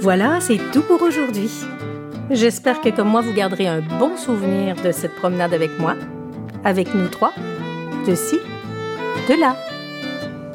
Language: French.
Voilà, c'est tout pour aujourd'hui. J'espère que comme moi, vous garderez un bon souvenir de cette promenade avec moi, avec nous trois, de ci, de là.